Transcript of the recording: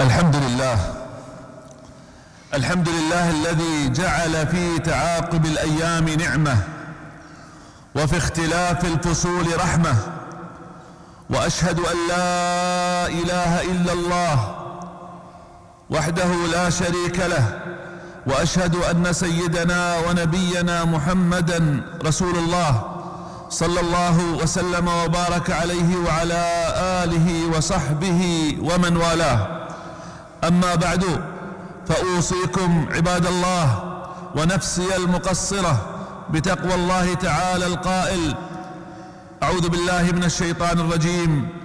الحمد لله الذي جعل في تعاقب الأيام نعمة وفي اختلاف الفصول رحمة، وأشهد أن لا إله إلا الله وحده لا شريك له، وأشهد أن سيدنا ونبينا محمدا رسول الله صلى الله وسلم وبارك عليه وعلى آله وصحبه ومن والاه. أما بعد، فأوصيكم عباد الله ونفسي المقصرة بتقوى الله تعالى القائل: أعوذ بالله من الشيطان الرجيم،